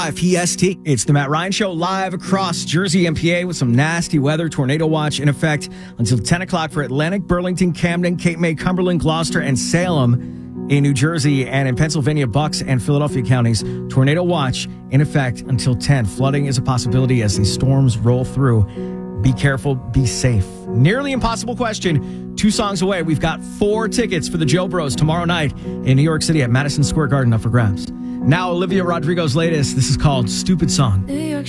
PST. It's the Matt Ryan Show live across Jersey and PA with some nasty weather. Tornado watch in effect until 10 o'clock for Atlantic, Burlington, Camden, Cape May, Cumberland, Gloucester, and Salem in New Jersey, and in Pennsylvania, Bucks and Philadelphia counties. Tornado watch in effect until 10. Flooding is a possibility as these storms roll through. Be careful, be safe. Nearly impossible question. 2 songs away. We've got 4 tickets for the Joe Bros tomorrow night in New York City at Madison Square Garden up for grabs. Now, Olivia Rodrigo's latest. This is called Stupid Song. New York